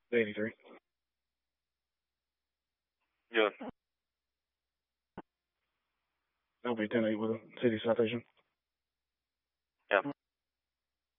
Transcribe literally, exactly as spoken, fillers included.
eighty-three. Yeah. That'll be ten eight with a city citation. Yeah.